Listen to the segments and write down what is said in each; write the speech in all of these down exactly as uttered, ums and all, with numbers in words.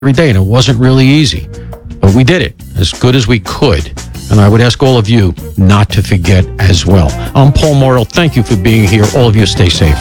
every day, and it wasn't really easy. But we did it as good as we could. And I would ask all of you not to forget as well. I'm Paul Morrill. Thank you for being here. All of you stay safe.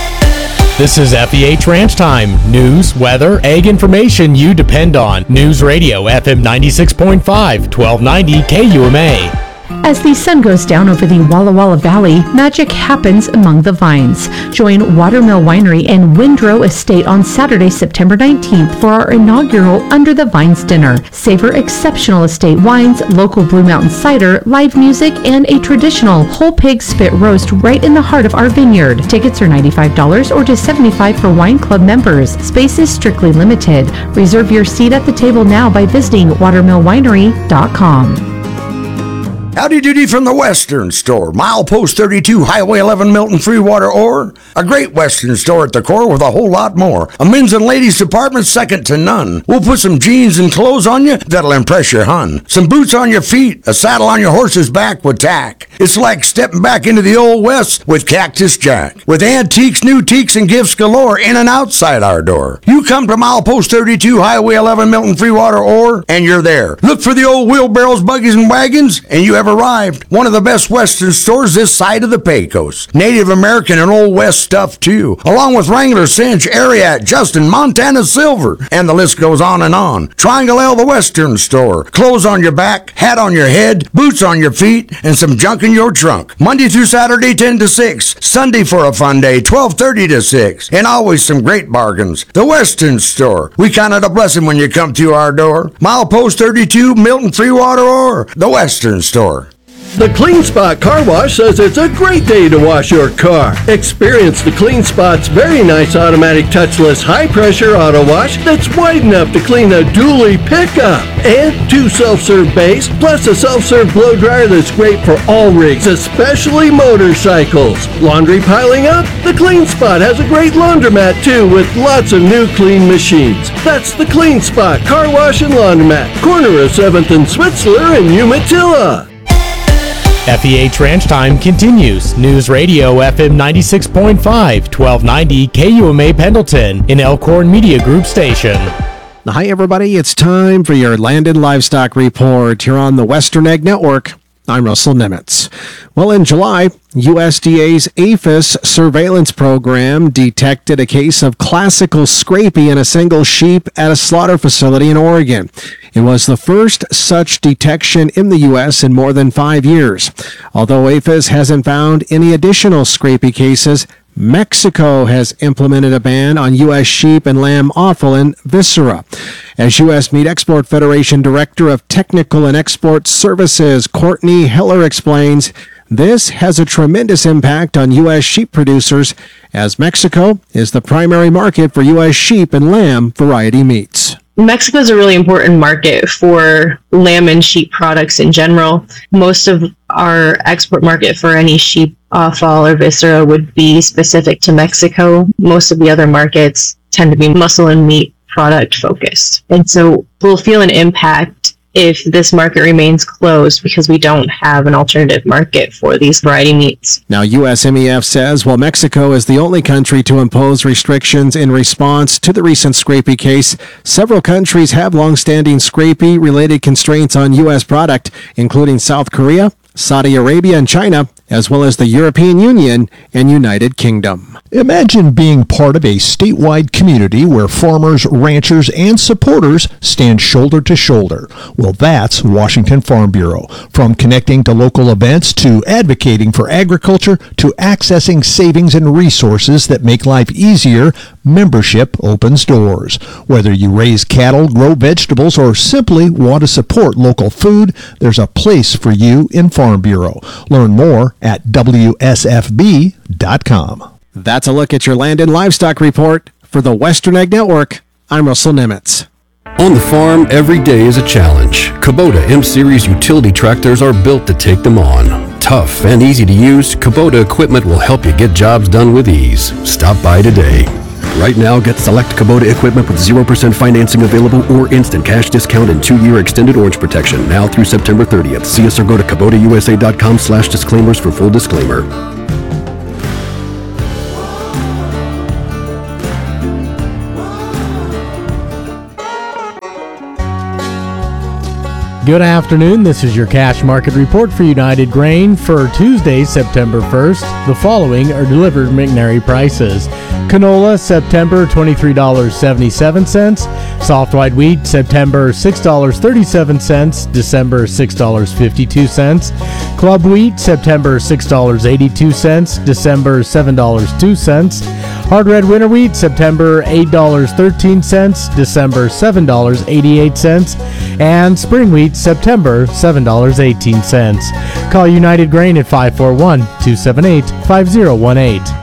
This is F E H Ranch Time. News, weather, ag information you depend on. News Radio, F M ninety-six point five, twelve ninety K U M A. As the sun goes down over the Walla Walla Valley, magic happens among the vines. Join Watermill Winery and Windrow Estate on Saturday, September nineteenth for our inaugural Under the Vines dinner. Savor exceptional estate wines, local Blue Mountain cider, live music, and a traditional whole pig spit roast right in the heart of our vineyard. Tickets are ninety-five dollars or just seventy-five dollars for wine club members. Space is strictly limited. Reserve your seat at the table now by visiting watermill winery dot com. Howdy doody from the Western Store. Milepost thirty-two, Highway eleven, Milton, Freewater, Ore. A great Western store at the core with a whole lot more. A men's and ladies department second to none. We'll put some jeans and clothes on you that'll impress your hun. Some boots on your feet, a saddle on your horse's back with tack. It's like stepping back into the old West with Cactus Jack. With antiques, new teaks, and gifts galore in and outside our door. You come to Milepost thirty-two, Highway eleven, Milton, Freewater, Ore, and you're there. Look for the old wheelbarrows, buggies, and wagons, and you have arrived. One of the best Western stores this side of the Pecos. Native American and Old West stuff too, along with Wrangler, Cinch, Ariat, Justin, Montana Silver, and the list goes on and on. Triangle L, the Western Store. Clothes on your back, hat on your head, boots on your feet, and some junk in your trunk. Monday through Saturday, ten to six. Sunday for a fun day, twelve thirty to six. And always some great bargains. The Western Store. We count it a blessing when you come through our door. Milepost thirty-two, Milton, Freewater, or the Western Store. The Clean Spot Car Wash says it's a great day to wash your car. Experience the Clean Spot's very nice automatic touchless high-pressure auto wash that's wide enough to clean a dually pickup. And two self-serve bays, plus a self-serve blow dryer that's great for all rigs, especially motorcycles. Laundry piling up? The Clean Spot has a great laundromat too with lots of new clean machines. That's the Clean Spot Car Wash and Laundromat, corner of seventh and Switzler in Umatilla. F E H Ranch Time continues. News Radio F M ninety-six point five, twelve ninety K U M A Pendleton, an Elkhorn Media Group station. Hi everybody, it's time for your Land and Livestock Report here on the Western Ag Network. I'm Russell Nemitz. Well, in July, U S D A's APHIS surveillance program detected a case of classical scrapie in a single sheep at a slaughter facility in Oregon. It was the first such detection in the U S in more than five years. Although APHIS hasn't found any additional scrapie cases, Mexico has implemented a ban on U S sheep and lamb offal and viscera. As U S Meat Export Federation Director of Technical and Export Services, Courtney Heller explains, this has a tremendous impact on U S sheep producers, as Mexico is the primary market for U S sheep and lamb variety meats. Mexico is a really important market for lamb and sheep products in general. Most of our export market for any sheep offal or viscera would be specific to Mexico. Most of the other markets tend to be muscle and meat product focused. And so we'll feel an impact if this market remains closed because we don't have an alternative market for these variety meats. Now, U S M E F says while Mexico is the only country to impose restrictions in response to the recent scrapie case, several countries have long-standing scrapie-related constraints on U S product, including South Korea, Saudi Arabia, and China, as well as the European Union and United Kingdom. Imagine being part of a statewide community where farmers, ranchers, and supporters stand shoulder to shoulder. Well, that's Washington Farm Bureau. From connecting to local events to advocating for agriculture to accessing savings and resources that make life easier, membership opens doors. Whether you raise cattle, grow vegetables, or simply want to support local food, there's a place for you in Farm Bureau. Learn more at W S F B dot com. That's a look at your Land and Livestock Report. For the Western Ag Network, I'm Russell Nemitz. On the farm, every day is a challenge. Kubota M-Series utility tractors are built to take them on. Tough and easy to use, Kubota equipment will help you get jobs done with ease. Stop by today. Right now, get select Kubota equipment with zero percent financing available or instant cash discount and two-year extended orange protection now through September thirtieth. See us or go to Kubota U S A dot com slash disclaimers for full disclaimer. Good afternoon. This is your cash market report for United Grain for Tuesday, September first. The following are delivered McNary prices. Canola, September, twenty-three dollars and seventy-seven cents. Soft white wheat, September, six dollars and thirty-seven cents. December, six dollars and fifty-two cents. Club wheat, September, six dollars and eighty-two cents. December, seven dollars and two cents. Hard red winter wheat, September, eight dollars and thirteen cents. December, seven dollars and eighty-eight cents. And spring wheat, September, seven dollars and eighteen cents. Call United Grain at five four one, two seven eight, five zero one eight.